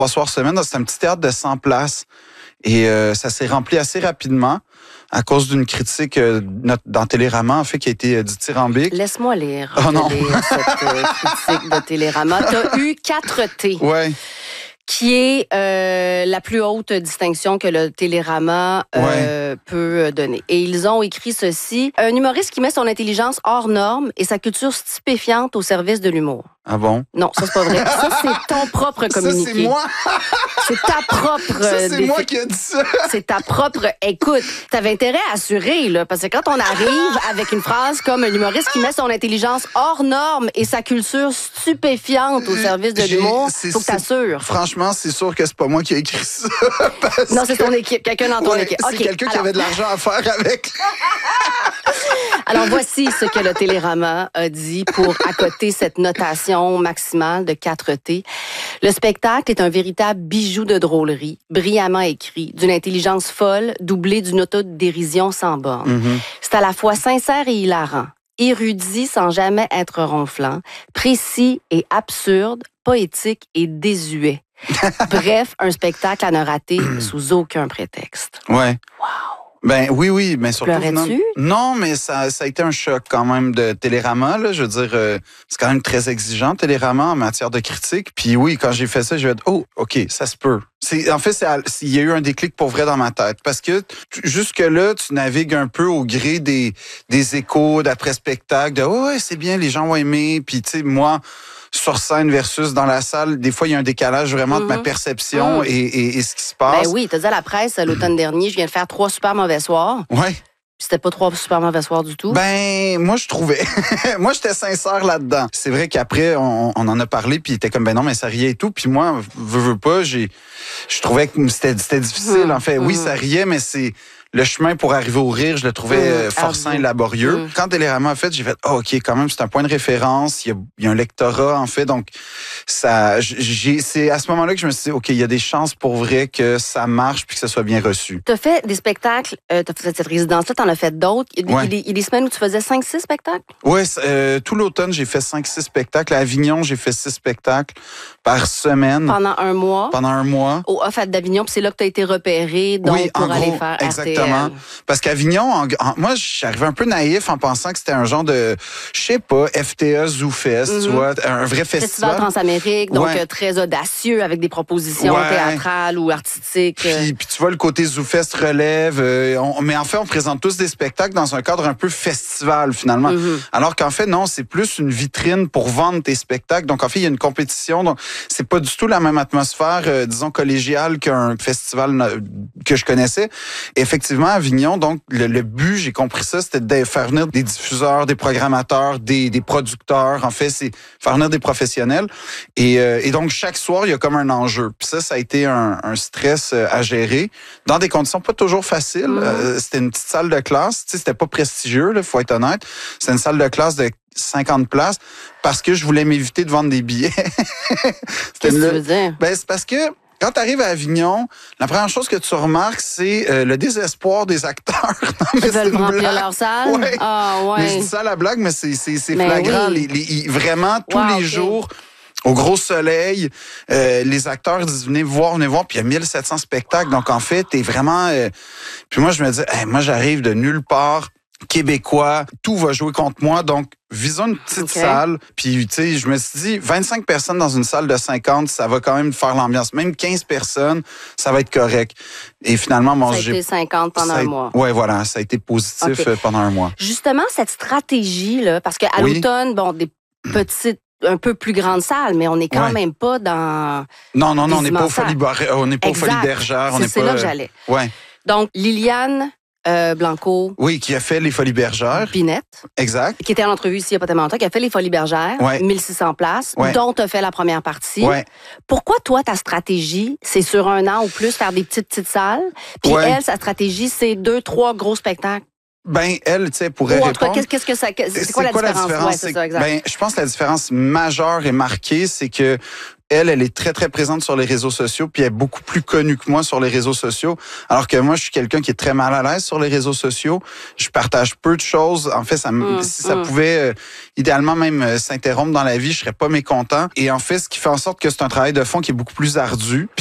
3 soirs semaine. C'est un petit théâtre de 100 places. Et ça s'est rempli assez rapidement à cause d'une critique dans Télérama, en fait, qui a été dithyrambique. Laisse-moi lire, oh, non. cette critique de Télérama. Tu as eu 4 T. Ouais. Qui est la plus haute distinction que le Télérama peut donner. Et ils ont écrit ceci. Un humoriste qui met son intelligence hors norme et sa culture stupéfiante au service de l'humour. Ah bon? Non, ça, c'est pas vrai. Ça, c'est ton propre communiqué. Ça, c'est moi! C'est ta propre... Ça, c'est moi qui ai dit ça! C'est ta propre... Écoute, t'avais intérêt à assurer, là, parce que quand on arrive avec une phrase comme un humoriste qui met son intelligence hors norme et sa culture stupéfiante au service de l'humour, faut que t'assures. Franchement, c'est sûr que c'est pas moi qui ai écrit ça. Non, c'est ton équipe, quelqu'un dans ton équipe. C'est quelqu'un qui avait de l'argent à faire avec. Alors, voici ce que le Télérama a dit pour accoter cette notation maximale de 4 T. Le spectacle est un véritable bijou de drôlerie, brillamment écrit, d'une intelligence folle, doublée d'une autodérision sans borne. Mm-hmm. C'est à la fois sincère et hilarant, érudit sans jamais être ronflant, précis et absurde, poétique et désuet. Bref, un spectacle à ne rater sous aucun prétexte. Ouais. Wow! Ben oui, mais surtout... Pleurais-tu? Non, mais ça a été un choc quand même de Télérama, là. Je veux dire, c'est quand même très exigeant, Télérama, en matière de critique. Puis oui, quand j'ai fait ça, j'ai dit, oh, OK, ça se peut. En fait, il y a eu un déclic pour vrai dans ma tête. Parce que jusque-là, tu navigues un peu au gré des échos d'après-spectacle, de, oh, ouais, c'est bien, les gens vont aimer. Puis, tu sais, moi... sur scène versus dans la salle, des fois, il y a un décalage vraiment de ma perception et ce qui se passe. Ben oui, t'as dit à la presse l'automne dernier, je viens de faire 3 super mauvais soirs. Ouais. C'était pas 3 super mauvais soirs du tout. Ben, moi, je trouvais. Moi, j'étais sincère là-dedans. C'est vrai qu'après, on en a parlé, puis il était comme, ben non, mais ça riait et tout. Puis moi, veux pas, je trouvais que c'était difficile. En fait, oui, ça riait, mais c'est... Le chemin pour arriver au rire, je le trouvais forçant et laborieux. Quand Télérama a fait, j'ai fait, oh, OK, quand même, c'est un point de référence. Il y a un lectorat, en fait. Donc, c'est à ce moment-là que je me suis dit, OK, il y a des chances pour vrai que ça marche puis que ça soit bien reçu. Tu as fait des spectacles, tu as fait cette résidence-là, tu en as fait d'autres. Il y a des semaines où tu faisais 5-6 spectacles? Oui, tout l'automne, j'ai fait 5-6 spectacles. À Avignon, j'ai fait 6 spectacles par semaine. Pendant un mois? Pendant un mois. Au Off d'Avignon, puis c'est là que tu as été repéré donc, pour aller faire exactement. RTL. Parce qu'Avignon, moi, j'arrivais un peu naïf en pensant que c'était un genre de, je sais pas, FTA, ZooFest, tu vois, un vrai festival. Transamérique, donc très audacieux avec des propositions théâtrales ou artistiques. Puis tu vois, le côté ZooFest relève. Mais en fait, on présente tous des spectacles dans un cadre un peu festival, finalement. Alors qu'en fait, non, c'est plus une vitrine pour vendre tes spectacles. Donc, en fait, il y a une compétition. Donc, c'est pas du tout la même atmosphère, disons, collégiale qu'un festival que je connaissais. Et effectivement, à Avignon, donc, le but, j'ai compris ça, c'était de faire venir des diffuseurs, des programmateurs, des producteurs. En fait, c'est faire venir des professionnels. Et donc, chaque soir, il y a comme un enjeu. Puis ça a été un stress à gérer dans des conditions pas toujours faciles. C'était une petite salle de classe. Tu sais, c'était pas prestigieux, il faut être honnête. C'était une salle de classe de 50 places parce que je voulais m'éviter de vendre des billets. Qu'est-ce que tu veux dire? Ben, c'est parce que quand tu arrives à Avignon, la première chose que tu remarques, c'est le désespoir des acteurs. Ils veulent remplir leur salle? Ouais. Ah, ouais. Mais je dis ça à la blague, mais c'est flagrant. Oui. Vraiment, tous les jours, au gros soleil, les acteurs disent venez voir, puis il y a 1700 spectacles. Donc, en fait, t'es vraiment... Puis moi, je me dis, moi, j'arrive de nulle part, québécois, tout va jouer contre moi, donc visons une petite salle. Puis, tu sais, je me suis dit, 25 personnes dans une salle de 50, ça va quand même faire l'ambiance. Même 15 personnes, ça va être correct. Et finalement, ça a été 50 pendant un mois. Oui, voilà, ça a été positif pendant un mois. Justement, cette stratégie-là, parce qu'à l'automne, bon, des petites un peu plus grande salle, mais on n'est quand même pas dans... Non, on n'est pas au Folies Bergère. C'est là que j'allais. Ouais. Donc, Liliane Blanco. Oui, qui a fait les Folies Bergère. Binette. Exact. Qui était en entrevue ici il n'y a pas tellement longtemps, qui a fait les Folies Bergère, 1600 places, dont tu as fait la première partie. Ouais. Pourquoi, toi, ta stratégie, c'est sur un an ou plus faire des petites salles, puis elle, sa stratégie, c'est 2-3 gros spectacles? Ben, elle, tu sais, pourrait répondre. Qu'est-ce que ça... C'est quoi la différence? Ouais, c'est ça, exact. Ben, je pense que la différence majeure et marquée, c'est que elle est très, très présente sur les réseaux sociaux, puis elle est beaucoup plus connue que moi sur les réseaux sociaux, alors que moi, je suis quelqu'un qui est très mal à l'aise sur les réseaux sociaux. Je partage peu de choses. En fait, si ça pouvait idéalement même s'interrompre dans la vie, je serais pas mécontent. Et en fait, ce qui fait en sorte que c'est un travail de fond qui est beaucoup plus ardu.